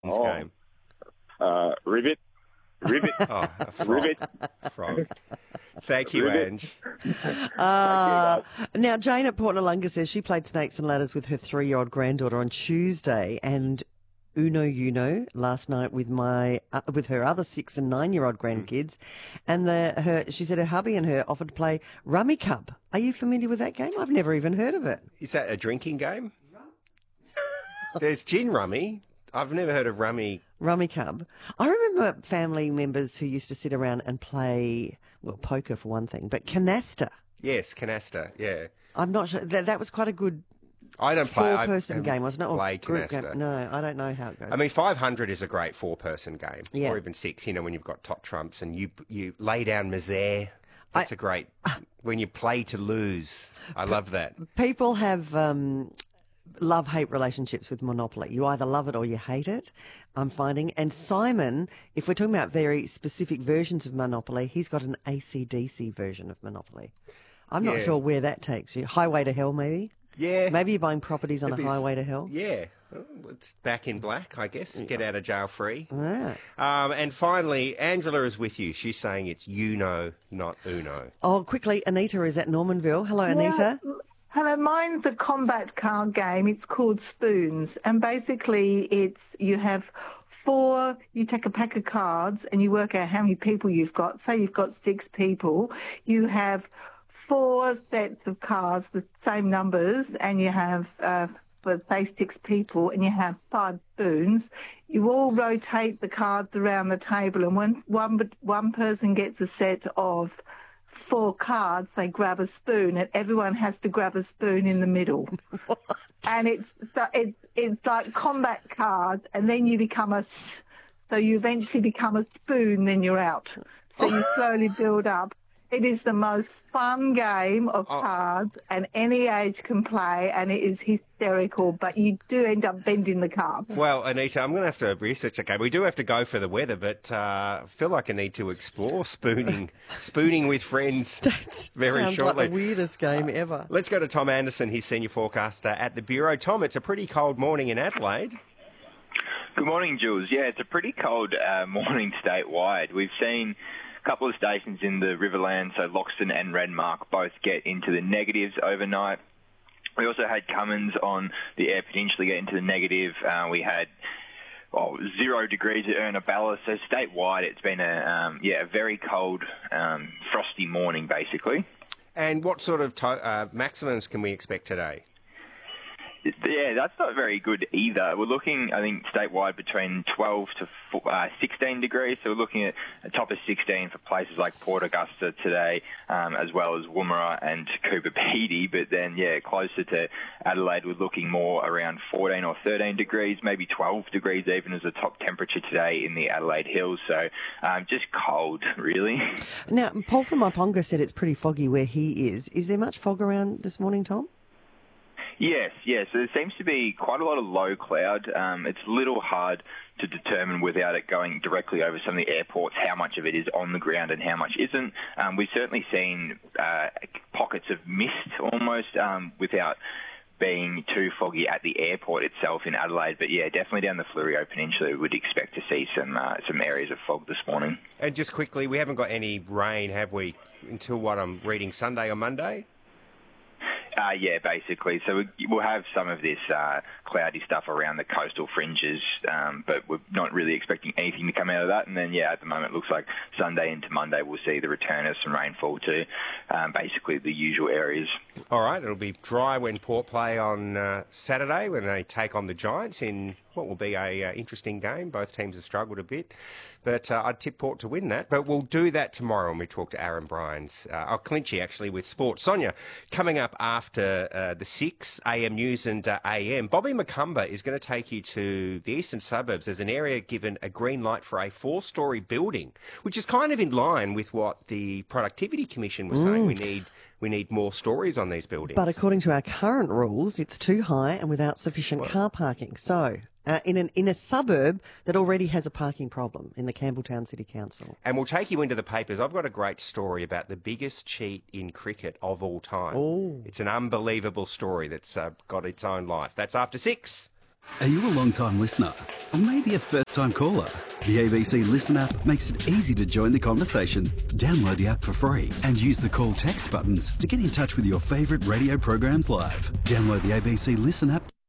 game? Ribbit. Oh, a frog. Ribbit. Frog. Thank you, Ribbit. Ange. Now, Jane at Port Noarlunga says she played Snakes and Ladders with her 3-year-old granddaughter on Tuesday and Uno last night with with her other 6 and 9-year-old grandkids. And she said her hubby and her offered to play Rummy Cup. Are you familiar with that game? I've never even heard of it. Is that a drinking game? There's gin rummy. I've never heard of rummy. Rummy Cup. I remember family members who used to sit around and play, well, poker for one thing, but canasta. Yes, canasta, yeah. I'm not sure. That was quite a good I don't play. four-person game, wasn't it? Or play group canasta. game. No, I don't know how it goes. I mean, 500 is a great 4-person game, Yeah. or even 6. You know, when you've got top trumps and you lay down misère. That's a great when you play to lose. I love that. People have love-hate relationships with Monopoly. You either love it or you hate it, I'm finding. And Simon, if we're talking about very specific versions of Monopoly, he's got an AC/DC version of Monopoly. I'm not sure where that takes you. Highway to Hell, maybe? Yeah. Maybe you're buying properties on a highway to hell? Yeah. Well, it's back in black, I guess. Get out of jail free. Yeah. And finally, Angela is with you. She's saying it's Uno, not Uno. Oh, quickly, Anita is at Normanville. Hello, Anita. Hello, mine's a combat card game. It's called Spoons. And basically you take a pack of cards and you work out how many people you've got. Say you've got 6 people. You have 4 sets of cards, the same numbers, and you have, for say 6 people, and you have 5 spoons. You all rotate the cards around the table, and when one person gets a set of 4 cards, they grab a spoon, and everyone has to grab a spoon in the middle. What? And it's like combat cards, and then you so you eventually become a spoon, then you're out. So you slowly build up. It is the most fun game of cards, and any age can play, and it is hysterical, but you do end up bending the cards. Well, Anita, I'm going to have to research that game. We do have to go for the weather, but I feel like I need to explore spooning with friends very Sounds shortly. like the weirdest game ever. Let's go to Tom Anderson, his senior forecaster at the Bureau. Tom, it's a pretty cold morning in Adelaide. Good morning, Jules. Yeah, it's a pretty cold morning statewide. We've seen a couple of stations in the Riverland, so Loxton and Renmark, both get into the negatives overnight. We also had Cummins on the Eyre Peninsula get into the negative. We had 0 degrees at Ernabella. So statewide, it's been a very cold, frosty morning, basically. And what sort of maximums can we expect today? Yeah, that's not very good either. We're looking, I think, statewide between 12 to 16 degrees. So we're looking at a top of 16 for places like Port Augusta today, as well as Woomera and Cooper Pedy. But then, closer to Adelaide, we're looking more around 14 or 13 degrees, maybe 12 degrees even as a top temperature today in the Adelaide Hills. So just cold, really. Now, Paul from Iponga said it's pretty foggy where he is. Is there much fog around this morning, Tom? Yes. So there seems to be quite a lot of low cloud. It's a little hard to determine without it going directly over some of the airports how much of it is on the ground and how much isn't. We've certainly seen pockets of mist almost without being too foggy at the airport itself in Adelaide. But yeah, definitely down the Fleurieu Peninsula, we would expect to see some areas of fog this morning. And just quickly, we haven't got any rain, have we, until what I'm reading Sunday or Monday? Yeah, basically. So we'll have some of this cloudy stuff around the coastal fringes, but we're not really expecting anything to come out of that. And then, at the moment, it looks like Sunday into Monday we'll see the return of some rainfall to basically the usual areas. All right, it'll be dry when Port play on Saturday when they take on the Giants in what will be a interesting game. Both teams have struggled a bit, but I'd tip Port to win that. But we'll do that tomorrow when we talk to Aaron Bryans. I'll clinch you, actually, with sport. Sonia, coming up after the 6 AM News and AM, Bobby McCumber is going to take you to the eastern suburbs as an area given a green light for a 4-storey building, which is kind of in line with what the Productivity Commission was saying. We need more stories on these buildings. But according to our current rules, it's too high and without sufficient car parking. So in a suburb that already has a parking problem in the Campbelltown City Council. And we'll take you into the papers. I've got a great story about the biggest cheat in cricket of all time. Oh. It's an unbelievable story that's got its own life. That's after 6. Are you a long-time listener? Or maybe a first-time caller? The ABC Listen app makes it easy to join the conversation. Download the app for free and use the call text buttons to get in touch with your favourite radio programs live. Download the ABC Listen app.